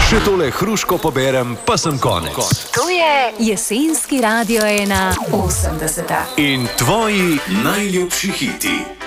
Še tole hruško poberem, pa sem konec. To je jesenski Radio 1 80. In tvoji najljubši hiti.